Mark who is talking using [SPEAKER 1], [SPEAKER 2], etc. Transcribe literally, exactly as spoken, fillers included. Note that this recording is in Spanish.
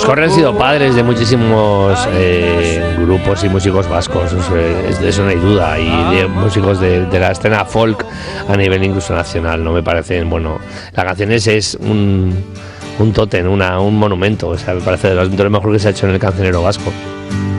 [SPEAKER 1] Los Corre han sido padres de muchísimos eh, grupos y músicos vascos, de eso no hay duda, y de músicos de, de la escena folk a nivel incluso nacional, no me parecen, bueno, la canción ese es un, un tótem, una, un monumento, o sea, me parece de lo mejor que se ha hecho en el cancionero vasco.